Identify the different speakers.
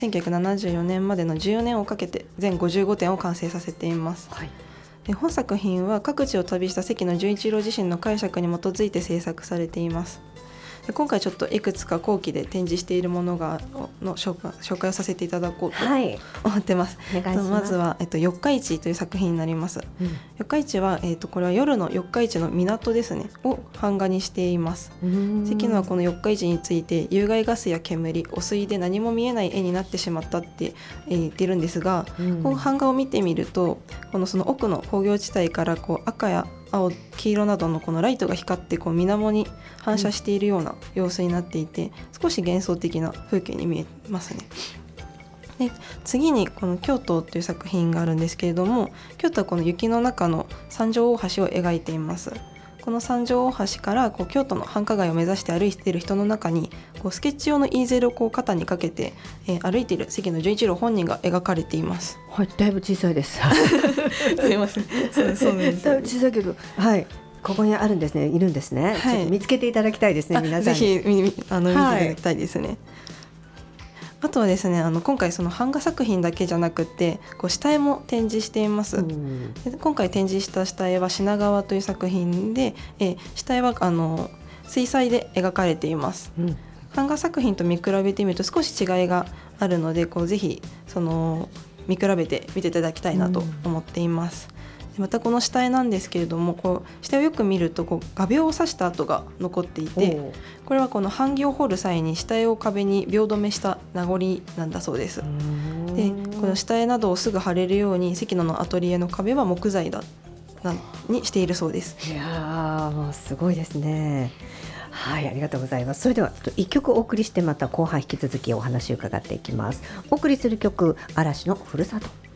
Speaker 1: 1974年までの14年をかけて全55点を完成させています。
Speaker 2: はい。
Speaker 1: で本作品は各地を旅した関野純一郎自身の解釈に基づいて制作されています。で今回ちょっといくつか後期で展示しているものの紹介をさせていただこうと思ってます。
Speaker 2: お願いします。
Speaker 1: まずは、四日市という作品になります。四日市は、これは夜の四日市の港ですねを版画にしています。関野はこの四日市について有害ガスや煙、汚水で何も見えない絵になってしまったって、言ってるんですが、この版画を見てみるとその奥の工業地帯から赤や青、黄色などのこのライトが光って水面に反射しているような様子になっていて、少し幻想的な風景に見えますね。で次にこの京都という作品があるんですけれども、京都はこの雪の中の三条大橋を描いています。この三条大橋から京都の繁華街を目指して歩いている人の中にスケッチ用のイーゼルを肩にかけて、歩いている関野純一郎本人が描かれています。
Speaker 2: はい、だいぶ小さいです
Speaker 1: すいませんそうです、
Speaker 2: だいぶ小さいけど、はい、ここにあるんですね、いるんですね、ちょっと見つけていただきたいですね、皆さんに
Speaker 1: ぜひ見ていただきたいですね。あとはですね、今回その版画作品だけじゃなくて下絵も展示しています。で今回展示した下絵は品川という作品で、下絵は水彩で描かれています。版画作品と見比べてみると少し違いがあるのでぜひ見比べてみていただきたいなと思っています。またこの下絵なんですけれども下絵をよく見ると画鋲を刺した跡が残っていて、これは版木を彫る際に下絵を壁に鋲止めした名残なんだそうです。でこの下絵などをすぐ貼れるように関野のアトリエの壁は木材にしているそうです。
Speaker 2: いやもうすごいですね。はい、ありがとうございます。それでは1曲お送りして、また後半引き続きお話を伺っていきます。お送りする曲、嵐のふるさと。